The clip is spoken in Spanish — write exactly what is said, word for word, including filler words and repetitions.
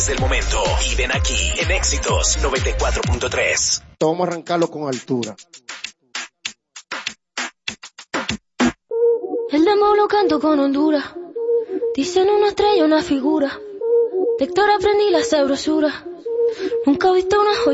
Es el momento y ven aquí en Éxitos noventa y cuatro punto tres. Vamos a arrancarlo con altura. El demo lo canto con Honduras. Dicen una estrella, una figura. De Héctor aprendí la sabrosura. Nunca he visto una joya.